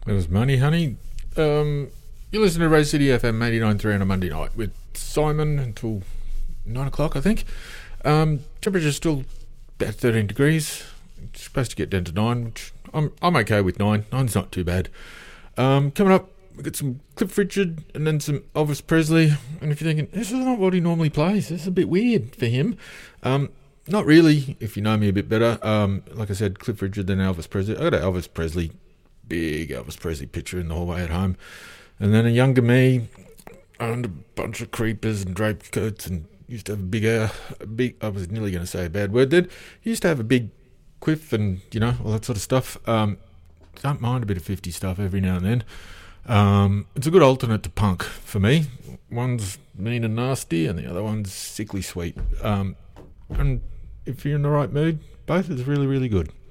It was money, honey. You listen to Rose City FM 89.3 on a Monday night with Simon until 9 o'clock, I think. Temperature's still about 13 degrees. It's supposed to get down to 9, which I'm okay with 9. 9's not too bad. Coming up, we've got some Cliff Richard and then some Elvis Presley. And if you're thinking, this is not what he normally plays, this is a bit weird for him. Not really, if you know me a bit better. Like I said, Cliff Richard, then Elvis Presley. I got an Elvis Presley, big Elvis Presley picture in the hallway at home. And then a younger me owned a bunch of creepers and draped coats and used to have a big, I was nearly going to say a bad word then. He used to have a big quiff and, all that sort of stuff. Don't mind a bit of 50 stuff every now and then. It's a good alternate to punk for me. One's mean and nasty and the other one's sickly sweet. And if you're in the right mood, both is really, really good.